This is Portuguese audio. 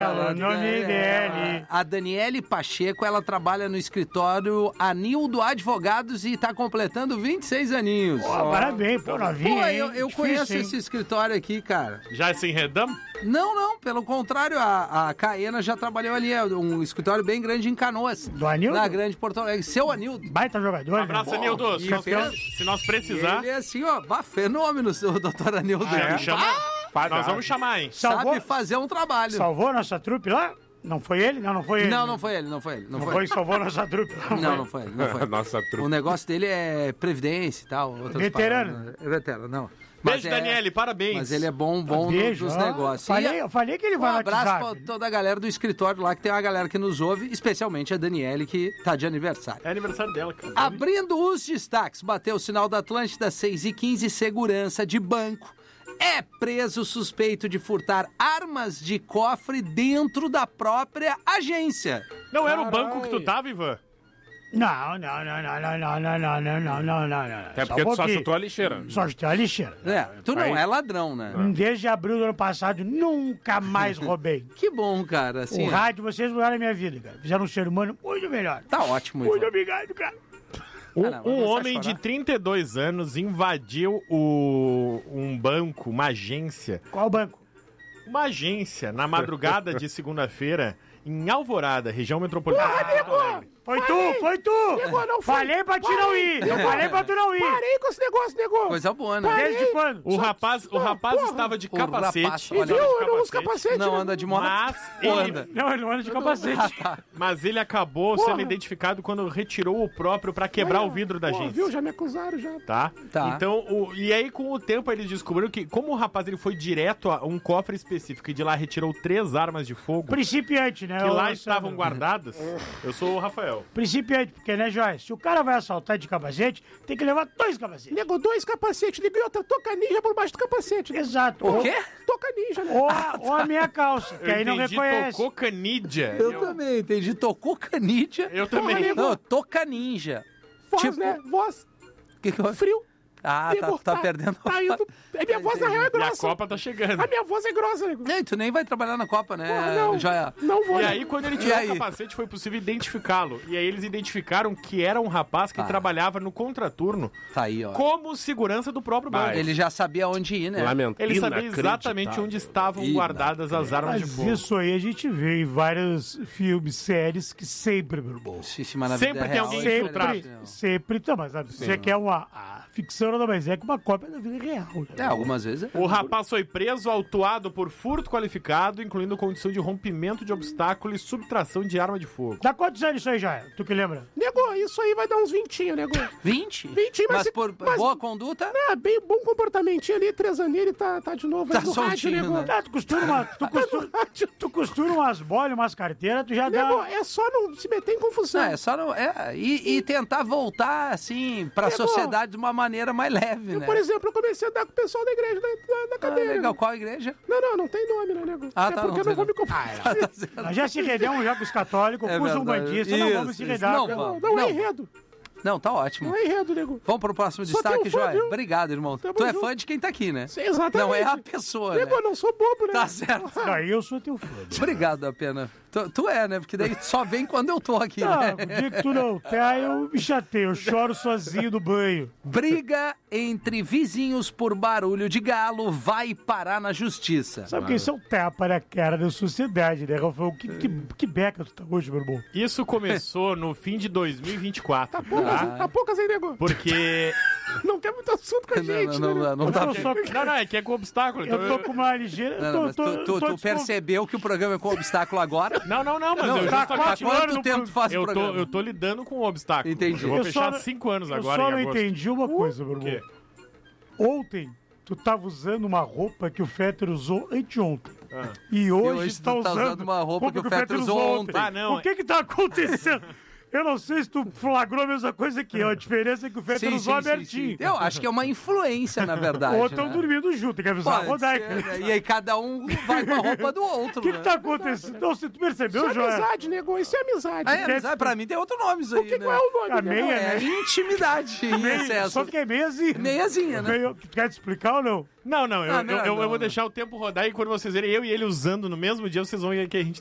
O nome dele. A Daniele Pacheco, ela trabalha no escritório Anildo Advogados e tá completando 26 aninhos. Parabéns, pô, novinho. Pô, hein? eu Difícil, conheço hein? esse escritório aqui, cara. Já se enredamos? Não, pelo contrário, a Caena já trabalhou ali, é um escritório bem grande em Canoas. Do Anildo? Na grande Porto Alegre. Seu Anildo. Baita jogador. Um abraço, né? Anildo. Se nós precisar, Ele é assim, ó, fenômeno, o doutor Anildo. me chama. Nós vamos chamar, hein? Sabe fazer um trabalho. Salvou a nossa trupe lá? Não foi ele? Não foi ele. Não foi ele. Não foi, salvou a nossa trupe. Não foi ele. Nossa trupe. O negócio dele é previdência e tal. Veterano. paradas. É veterano, não. Beijo, Daniele, parabéns. Mas ele é bom Beijo, dos ó. negócios. Eu falei que ele Um vai no abraço WhatsApp. pra toda a galera do escritório lá, que tem uma galera que nos ouve, especialmente a Daniele, que tá de aniversário. É aniversário dela, cara. Abrindo os destaques, bateu o sinal da Atlântida, 6h15, segurança de banco. É preso suspeito de furtar armas de cofre dentro da própria agência. Não era o banco que tu tava, Ivan? Não. Até porque tu só chutou a lixeira. Só chutou a lixeira. Tu não é ladrão, né? Desde abril do ano passado, nunca mais roubei. Que bom, cara. Assim, O rádio, vocês mudaram a minha vida, cara. Fizeram um ser humano muito melhor. tá ótimo, Muito Ivan. obrigado, cara. Um homem de 32 anos invadiu um banco, uma agência. Qual banco? Uma agência na madrugada de segunda-feira em Alvorada, região metropolitana de Porto Alegre. Foi tu! Não foi. Falei pra ti não ir! Eu falei pra tu não ir! Parei com esse negócio, nego. Coisa boa, né? Desde quando? O rapaz estava de capacete. rapaz, olha, Viu? Eu não uso capacete. Não né? anda de moto. Mas Ou ele, anda. Não, ele não anda de capacete. mas ele acabou sendo identificado quando retirou o próprio pra quebrar o vidro da agência. Viu? Já me acusaram, já. Tá? Tá. Então, e aí com o tempo eles descobriram que, como o rapaz ele foi direto a um cofre específico e de lá retirou 3 armas de fogo Principiante, né? que lá ô, estavam Sandro? guardadas, eu sou o Rafael. Principiante, porque, né, Joyce? Se o cara vai assaltar de capacete, tem que levar 2 capacetes. Nego, 2 capacetes. Nego, e outra toca ninja por baixo do capacete. Exato. O quê? Toca ninja, né? Ou a minha calça, que aí não reconhece. Tocou canídia. Eu também entendi. Tocou canídia. Eu também. Não, toca ninja. Voz, tipo- né? Voz. Que eu... Frio. Ah, Nego, tá perdendo. Tá indo. Minha voz, na real, é E a grossa. Copa tá chegando. A minha voz é grossa, nego. Ei, tu nem vai trabalhar na Copa, né, Porra, não. Joia? Não vou, E né? aí, quando ele E tirou aí? o capacete, foi possível identificá-lo. E aí eles identificaram que era um rapaz que trabalhava no contraturno Tá aí, ó. como segurança do próprio banco. Ele já sabia onde ir, né? Lamentável. Ele sabia exatamente onde estavam guardadas as armas de Mas fogo. isso aí a gente vê em vários filmes, séries, que sempre, meu irmão. Xixi, mas na Sempre vida tem real, alguém é infiltrado. diferente, não. Sempre, então, mas sabe, você quer a ficção nada mais é que uma cópia da vida real. Né? É, algumas vezes. O rapaz foi preso, autuado por furto qualificado, incluindo condição de rompimento de obstáculo e subtração de arma de fogo. Dá quantos anos isso aí já? Tu que lembra? Nego, isso aí vai dar uns 20, nego. 20? 20, mas mas- por mas- boa conduta? Ah, bem bom comportamentinho ali, 3 aninhos, ele tá de novo. Tá aí no rádio, soltinho, nego. né? Ah, tu costura umas bolas, umas carteiras, tu já Nego, dá... é só não se meter em confusão. Não, é só não. E tentar voltar, assim, pra Nego, sociedade de uma maneira mais leve, né? Por exemplo, eu comecei a andar com o pessoal da igreja da Ah, cadeira. legal. nego. Qual igreja? Não tem nome, né, nego? Ah, é tá, porque não eu tem não vou me nome. confundir. Nós já se redemos já com os católicos, É com os verdade. umbandistas, não vamos se Isso, redar. não cara. vamos. Não, Não. é enredo. Não, tá ótimo. Não é enredo, nego. Vamos pro próximo Só destaque, tenho fã, Joia. viu? Obrigado, irmão. Tamo Tu é junto. fã de quem tá aqui, né? Sim, exatamente. Não é a pessoa, Nego, né? eu não sou bobo, né? Tá certo. Aí eu sou teu fã. Obrigado, Apena. Tu é, né? Porque daí só vem quando eu tô aqui, Não, né? o dia que tu não tá, eu me chateio, eu choro sozinho no banho. Briga entre vizinhos por barulho de galo vai parar na justiça. Sabe que isso é um tapa na cara da sociedade, né, Rafael? Que beca tu tá hoje, meu irmão? Isso começou no fim de 2024, Tá poucas aí, nego. Porque... Não quer muito assunto com a gente, né? Não tá Eu só- Não, é que é com obstáculo. Então Eu tô com uma ligeira... Não, mas tu percebeu que o programa é com obstáculo agora? Não, mas Não, eu tá justo há acabei- quanto tempo tu faz o eu programa? tô lidando com o obstáculo. Entendi. Eu vou Eu fechar só- 5 anos agora Eu só em não agosto. entendi uma coisa, meu O irmão. quê? Ontem, tu tava usando uma roupa que o Fetter usou anteontem. E hoje hoje tá tu tá usando usando uma roupa que o Fetter usou ontem. Ah, não. O que tá acontecendo? Eu não sei se tu flagrou a mesma coisa que eu. A diferença é que o Fetter usou abertinho. Eu acho que é uma influência, na verdade. Ou estão dormindo junto, tem que avisar a Rodaica. E aí cada um vai com a roupa do outro. O que tá acontecendo? Não, se tu percebeu, Isso é Joel? amizade, nego. Isso é amizade. Amizade, pra mim tem outro nome isso aí, né? Qual é o nome? A meia, É né? intimidade em excesso. Só que é meiazinha. Meiazinha, né? Tu quer te explicar ou não? Não, melhor eu não, vou deixar o tempo rodar e quando vocês verem eu e ele usando no mesmo dia, vocês vão ver que a gente